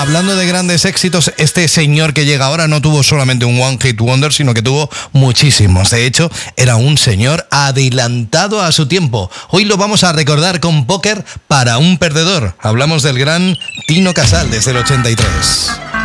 hablando de grandes éxitos, este señor que llega ahora no tuvo solamente un One Hit Wonder, sino que tuvo muchísimos. De hecho, era un señor adelantado a su tiempo. Hoy lo vamos a recordar con Póker para un perdedor. Hablamos del gran Tino Casal desde el 83.